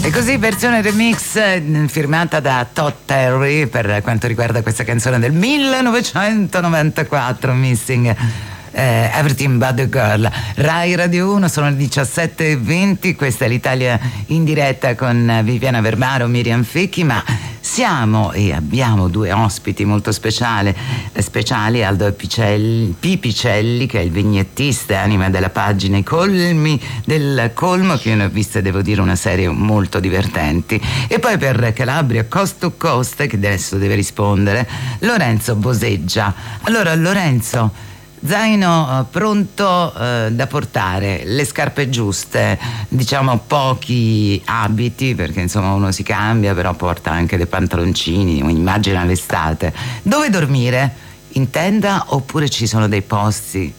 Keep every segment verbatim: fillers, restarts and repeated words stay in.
E così versione remix eh, firmata da Todd Terry per quanto riguarda questa canzone del millenovecentonovantaquattro, Missing eh, Everything But The Girl. Rai Radio uno, sono le diciassette e venti, questa è l'Italia in diretta con Viviana Verbaro, Miriam Fecchi, ma siamo e abbiamo due ospiti molto speciali, speciali Aldo Picelli, Pipicelli, che è il vignettista e anima della pagina I Colmi del Colmo, che io ne ho viste, devo dire, una serie molto divertenti, e poi per Calabria Coast to Coast, che adesso deve rispondere, Lorenzo Boseggia. Allora Lorenzo, zaino pronto eh, da portare, le scarpe giuste, diciamo pochi abiti, perché insomma uno si cambia, però porta anche dei pantaloncini, immagina l'estate. Dove dormire? In tenda oppure ci sono dei posti?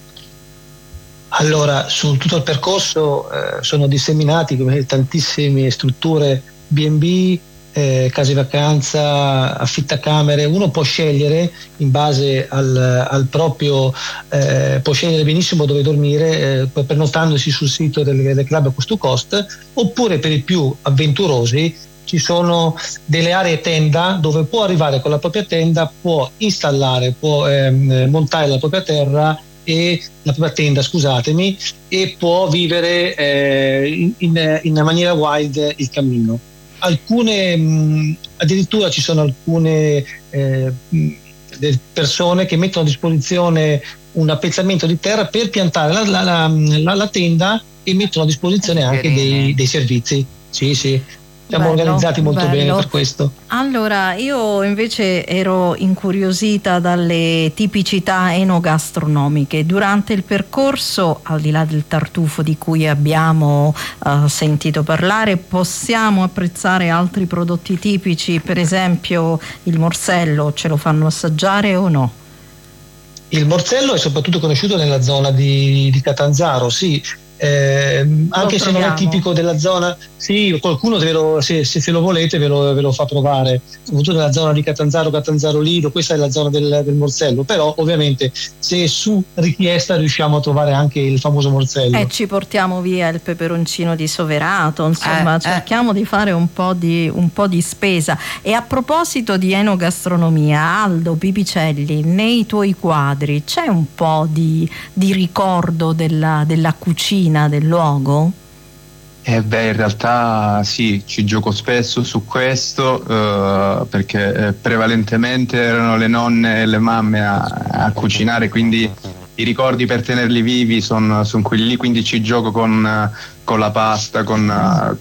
Allora, su tutto il percorso eh, sono disseminati come tantissime strutture B and B, Eh, case vacanza, affittacamere. Uno può scegliere in base al, al proprio eh, può scegliere benissimo dove dormire, eh, prenotandosi sul sito del, del club Coast to Coast, oppure per i più avventurosi ci sono delle aree tenda dove può arrivare con la propria tenda, può installare, può ehm, montare la propria terra e la propria tenda, scusatemi, e può vivere eh, in, in maniera wild il cammino. Alcune mh, addirittura ci sono alcune eh, mh, persone che mettono a disposizione un appezzamento di terra per piantare la, la, la, la, la tenda, e mettono a disposizione anche dei, dei servizi. Sì, sì. Siamo bello, organizzati molto bello. bene per questo. Allora, io invece ero incuriosita dalle tipicità enogastronomiche. Durante il percorso, al di là del tartufo di cui abbiamo uh, sentito parlare, possiamo apprezzare altri prodotti tipici, per esempio il morsello, ce lo fanno assaggiare o no? Il morsello è soprattutto conosciuto nella zona di, di Catanzaro, sì. Eh, anche se non è tipico della zona, sì, qualcuno ve lo, se, se, se lo volete ve lo, ve lo fa provare, soprattutto nella zona di Catanzaro, Catanzaro Lido, questa è la zona del, del morsello, però ovviamente se su richiesta riusciamo a trovare anche il famoso morsello. E ci portiamo via il peperoncino di Soverato, insomma, eh, cerchiamo eh. di fare un po' di, un po' di spesa. E a proposito di enogastronomia, Aldo Pipicelli, nei tuoi quadri c'è un po' di, di ricordo della, della cucina del luogo? Eh beh, in realtà sì, ci gioco spesso su questo, eh, perché eh, prevalentemente erano le nonne e le mamme a, a cucinare, quindi i ricordi per tenerli vivi sono son quelli lì, quindi ci gioco con, con la pasta, con,